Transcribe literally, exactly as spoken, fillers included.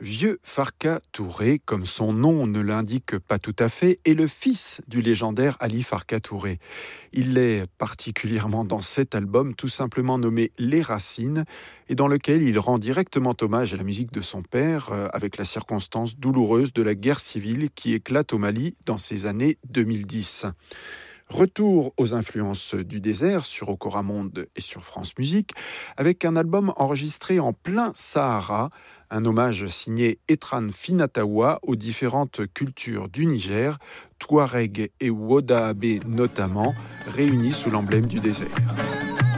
Vieux Farka Touré, comme son nom ne l'indique pas tout à fait, est le fils du légendaire Ali Farka Touré. Il est particulièrement dans cet album, tout simplement nommé Les Racines, et dans lequel il rend directement hommage à la musique de son père, euh, avec la circonstance douloureuse de la guerre civile qui éclate au Mali dans ces années deux mille dix. Retour aux influences du désert sur Okora Monde et sur France Musique, avec un album enregistré en plein Sahara, un hommage signé Etran Finatawa aux différentes cultures du Niger, Touareg et Wodahabé notamment, réunis sous l'emblème du désert.